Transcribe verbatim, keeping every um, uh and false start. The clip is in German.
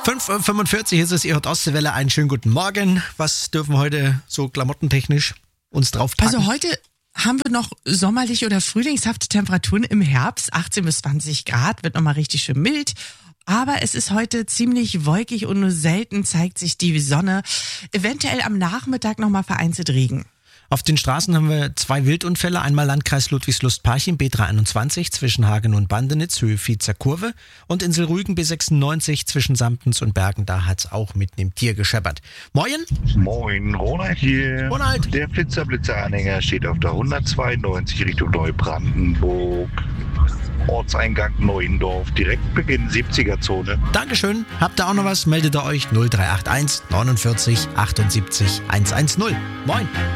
fünf Uhr fünfundvierzig ist es, ihr hört Ostseewelle. Einen schönen guten Morgen. Was dürfen wir heute so klamottentechnisch uns draufpacken? Also heute haben wir noch sommerliche oder frühlingshafte Temperaturen im Herbst. achtzehn bis zwanzig Grad, wird nochmal richtig schön mild. Aber es ist heute ziemlich wolkig und nur selten zeigt sich die Sonne. Eventuell am Nachmittag nochmal vereinzelt Regen. Auf den Straßen haben wir zwei Wildunfälle. Einmal Landkreis Ludwigslust-Parchim, B dreihunderteinundzwanzig zwischen Hagen und Bandenitz, Höhe Viezer Kurve. Und Insel Rügen, B sechsundneunzig zwischen Samptens und Bergen. Da hat's auch mitten im Tier gescheppert. Moin! Moin, Ronald hier. Ronald. Der Flitzer-Blitzer-Anhänger steht auf der hundertzweiundneunzig Richtung Neubrandenburg. Ortseingang Neuendorf, direkt Beginn siebziger-Zone. Dankeschön. Habt ihr auch noch was? Meldet ihr euch null drei acht eins neunundvierzig achtundsiebzig hundertzehn. Moin!